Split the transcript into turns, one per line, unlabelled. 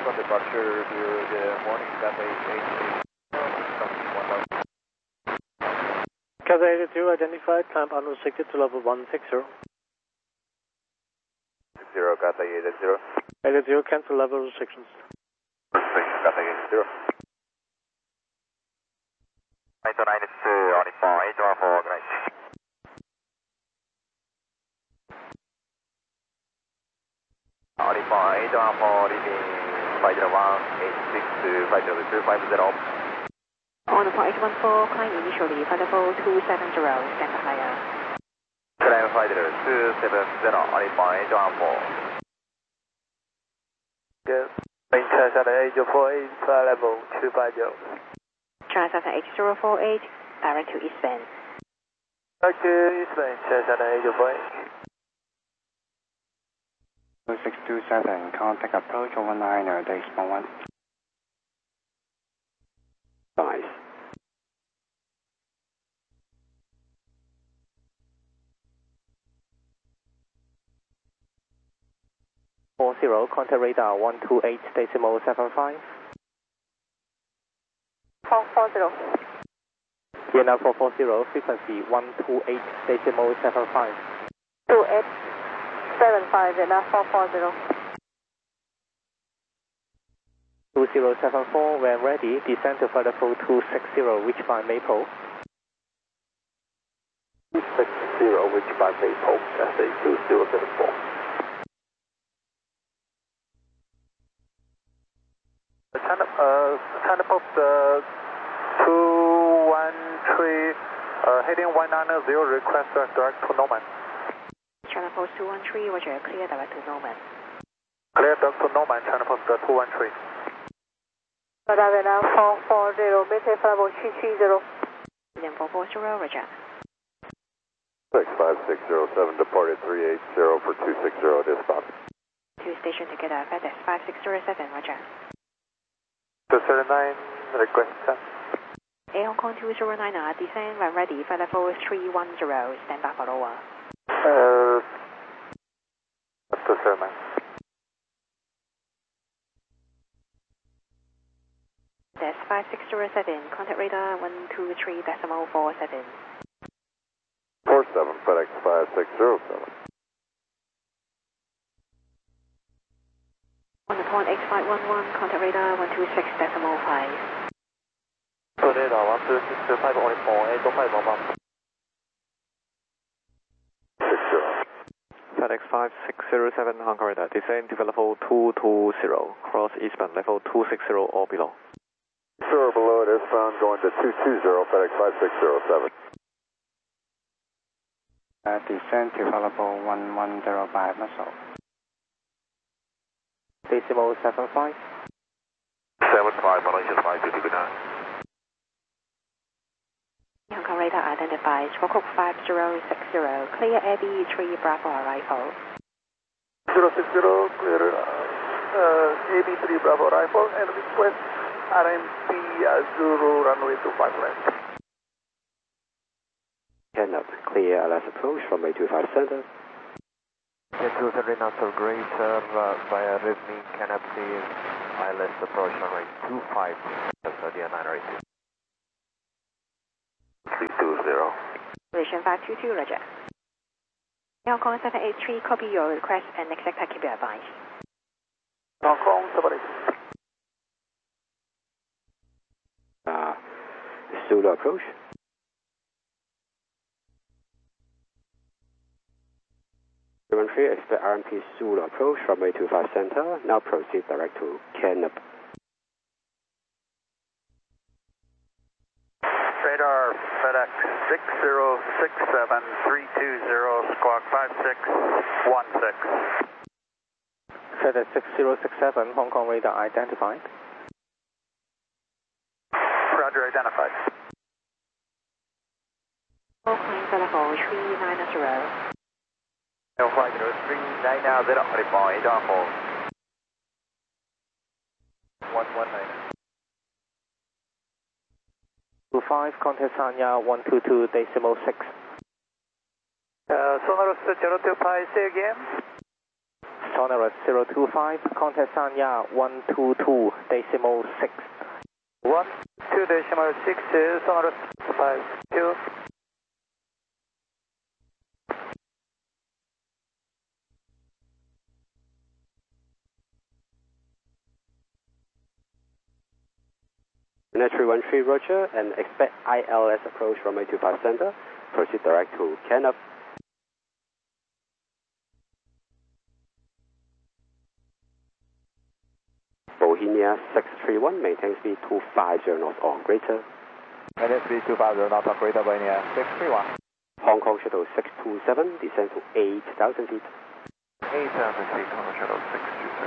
on departure, good morning, Cathay 88.
Cathay 82 identified, climb unrestricted to level 160.
0, Cathay 80.
82, cancel level restrictions.
Cathay 80. 892, on Nippon 814, good night. On Nippon 814, leaving 501, 86 to 5050.
On Nippon 814, climb initially, flight level 270, stand higher.
Climb 50, on Nippon 814.
Good. Main China 8048, flight level 250.
China 8048, direct to Eastbound.
Direct to Eastbound, China 8048.
2627, contact approach over 9, decimal 1. Nice.
Contact radar 128.75.
440.
Vienna 440, frequency 128.75.
2875, Vienna 440.
2074, when ready, descend to flight level 260, reach by Maple. 260, reach by Maple, SA 2074. China Post 213, heading 190, request direct to Norman.
China Post 213, roger, clear direct to Norman.
Clear direct to Norman, China Post 213.
Vienna 440, maintain flight level 220. Then 440, roger.
65607, departed 380 for 260, dispatch.
Two station together, FedEx 5607, roger.
279, request 10.
Air Hong Kong 209, descend when ready, flight level 310, stand by for lower.
279.
That's 5607, contact radar 123.47.
47, FedEx 5607.
On the point 8511, contact radar 126.5.
Radar 126.5, only for 8511.
60.
FedEx 5607, Hong Kong radar, descend to level 220, cross eastbound level 260 or below.
Sir, below it, eastbound going to 220, FedEx 5607.
Descend to flight level 1105, Muscle.
Decimal 75.
75, Malaysia 550, good night.
Hong Kong radar identified, squawk 5060, clear AB 3 Bravo arrival.
060, clear AB3 Bravo arrival and request RMP Zulu runway 25 left.
Cannot clear LS approach from 825 center.
Get 230 knots of greater via Rivni, Canopy, ILS approach runway 25, Sadia 982. 320.
Relation 522, roger. Air Hong Kong 783, copy your request and next sector keep you advised.
Hong Kong 783.
Zulu approach. Expect RMP Zulu approach from 825 center. Now proceed direct to Canop.
Radar FedEx 6067 320 squawk 5616. FedEx 6067 Hong Kong radar identified. Roger, identified.
Oakland level 390.
Flight 390, report 814.
119. 25, contact Sanya 122.6. Sonorous 025, say again.
Honor 025, contact Sanya 122.6.
12.6 is Honor 52.
Net 313 Roger, and expect ILS approach runway 25 center. Proceed direct to Canop. Bohemia 631, maintain speed 250 knots on greater.
Maintain speed 250 knots on greater, Bohemia 631.
Hong Kong Shuttle 627, descend to 8,000 feet.
8,000 feet, Hong Kong Shuttle 627.